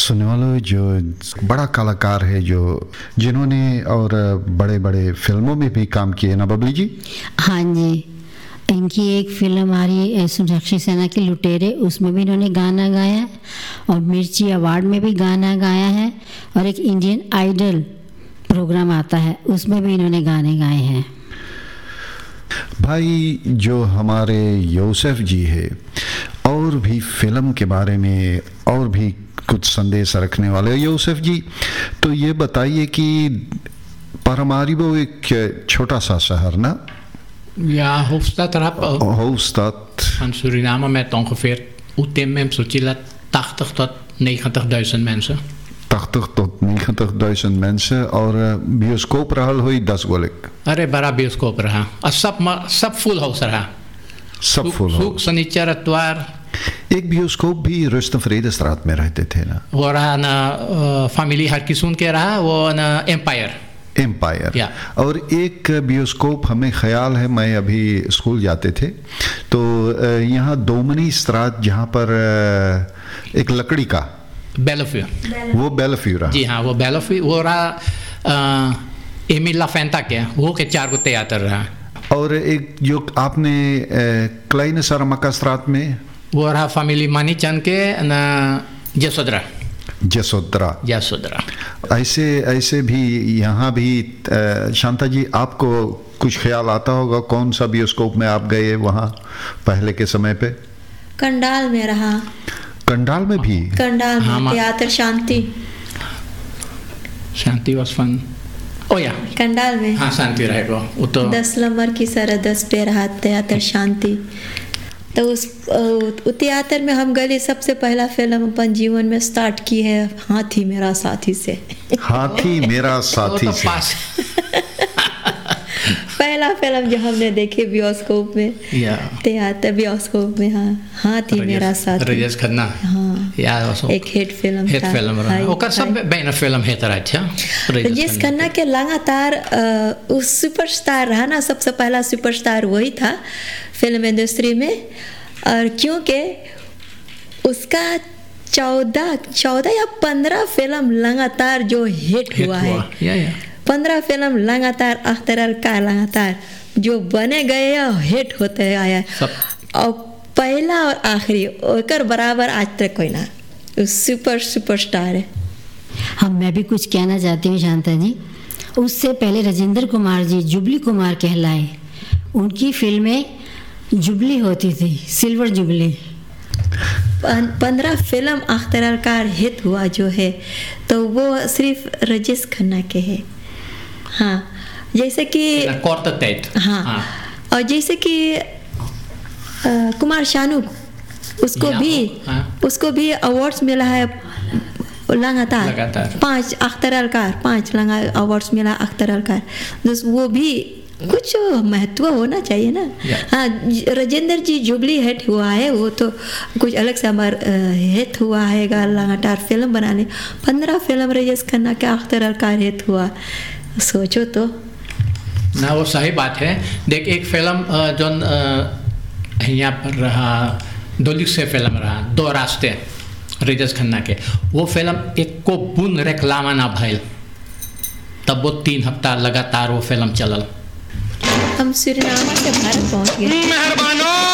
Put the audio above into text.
सुनने वालों, जो बड़ा कलाकार है जो जिन्होंने और बड़े बड़े फिल्मों में भी काम किए ना बबली जी। हाँ जी, इनकी एक फिल्म आ रही है रक्षी सेना के लुटेरे, उसमें भी इन्होंने गाना गाया है और मिर्ची अवार्ड में भी गाना गाया है और एक इंडियन आइडल प्रोग्राम आता है उसमें भी इन्होंने गाने गाए हैं। भाई जो हमारे यूसुफ जी है और भी फिल्म के बारे में और भी कुछ संदेश रखने वाले यूसुफ जी, तो ये बताइए कि पारामारिबो एक छोटा सा शहर ना? Ja, hoofdstad Rap. Hoofdstad Van Suriname met ongeveer UTM Sochila 80 tot 90.000 mensen. 80 tot 90.000 mensen और बियोस्कोप रहल हुई 10 गोलिक। अरे बड़ा बियोस्कोप रहा और सब फुल हाउस रहा। सब फुल हाउस। सूख शनिचर इतवार। एक बियोस्कोप भी रुस्तम फरीद स्ट्रात में रहते थे ना? वो रहा ना फैमिली हरकिसून के रहा, वो ना एम्पायर। और एक बियोस्कोप हमें ख्याल है, मैं अभी स्कूल जाते थे तो यहाँ दोमनी स्ट्रात जहाँ पर एक लकड़ी का बेलफ्यू, वो बेलफ्यू रहा। जी हाँ, वो बेलफ्यू वो रहा एमिल लाफेंटा के, वो के 4 थिएटर रहा। और एक जो आपने क्लाइन सरमका स्ट्रात में वो रहा फैमिली मानी चंद के ना जसोदरा। ऐसे भी यहाँ भी शांता जी आपको कुछ ख्याल आता होगा कौन सा बियोस्कोप में आप गए वहाँ पहले के समय पे? कंडाल में रहा। कंडाल में भी? कंडाल में थिएटर शांति वाज फन। या कंडाल में हाँ शांति रहेगा वो तो 10 नंबर की सरदस पे रहा थिएटर शांति। तो उस थिएटर में हम गए, सबसे पहला फिल्म अपन जीवन में स्टार्ट की है हाथी मेरा साथी से। हाथी मेरा साथी से पहला फिल्म जो हमने देखी बियोस्कोप में, थिएटर बियोस्कोप में। हाँ, हाथी मेरा साथी, राजेश खन्ना। हाँ, एक हिट फिल्म रहा। ओकर सब बैनर फिल्म है तरह। अच्छा, राजेश खन्ना के लगातार उस सुपरस्टार रहा ना, सबसे पहला सुपरस्टार वही था फिल्म इंडस्ट्री में। और क्योंकि उसका 14 या 15 फिल्म लगातार जो हिट हुआ है, 15 फिल्म लगातार अख्तर का लगातार जो बने गए हिट होते आया, और पहला और आखिरी ओकर बराबर आज तक कोई ना, सुपरस्टार है। हाँ, मैं भी कुछ कहना चाहती हूँ शांता जी। उससे पहले राजेंद्र कुमार जी जुबली कुमार कहलाए, उनकी फिल्में जुबली होती थी, सिल्वर जुबली। 15 फिल्म अख्तर का हिट हुआ जो है, तो वो सिर्फ राजेश खन्ना के है। हाँ, जैसे कि हाँ, और जैसे कि कुमार शानू, उसको भी अवार्ड्स मिला है लगातार 5 अख्तर अलकार 5 अवार्ड्स मिला अख्तर अलकार। वो भी कुछ महत्व होना चाहिए ना। हाँ, राजेंद्र जी जुबली हिट हुआ है, वो तो कुछ अलग से हमारा हिट हुआ है लगातार फिल्म बनाने। 15 फिल्म राजेश खन्ना के अख्तर अलकार हिट हुआ, सोचो तो ना। वो सही बात है। देख, एक फिल्म जो यहाँ पर रहा, दोलिक से फिल्म रहा, 2 रास्ते राजेश खन्ना के, वो फिल्म एक को बुन रेखलामा ना भइल, तब वो 3 हफ्ता लगातार वो फिल्म चलल। हम सुरीनामा से भारत पहुंच गए। मेहरबानों